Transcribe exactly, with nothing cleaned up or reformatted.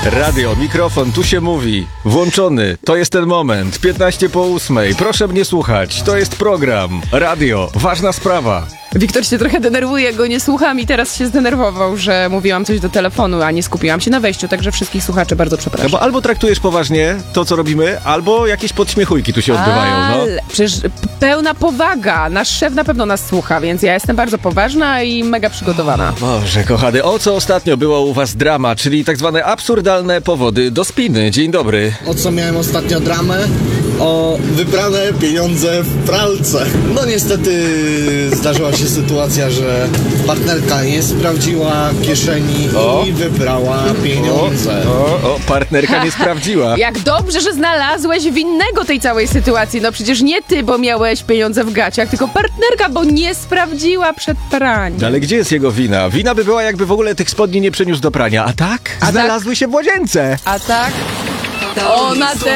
Radio, mikrofon, tu się mówi. Włączony, to jest ten moment. piętnaście po ósmej. Proszę mnie słuchać. To jest program. Radio, ważna sprawa. Wiktor się trochę denerwuje, go nie słucham i teraz się zdenerwował, że mówiłam coś do telefonu, a nie skupiłam się na wejściu, także wszystkich słuchaczy bardzo przepraszam. No bo albo traktujesz poważnie to, co robimy, albo jakieś podśmiechujki tu się odbywają, no. Ale przecież pełna powaga. Nasz szef na pewno nas słucha, więc ja jestem bardzo poważna i mega przygotowana. Boże, kochany, o co ostatnio było u was drama, czyli tak zwane absurdalne powody do spiny. Dzień dobry. O co miałem ostatnio dramę? O wybrane pieniądze w pralce. No niestety zdarzyła się sytuacja, że partnerka nie sprawdziła kieszeni O. i wybrała pieniądze. O, o, partnerka nie sprawdziła. Jak dobrze, że znalazłeś winnego tej całej sytuacji. No przecież nie ty, bo miałeś pieniądze w gaciach, tylko partnerka, bo nie sprawdziła przed praniem. Ale gdzie jest jego wina? Wina by była, jakby w ogóle tych spodni nie przeniósł do prania. A tak? A tak? Znalazły się w łazience. A tak? Ona te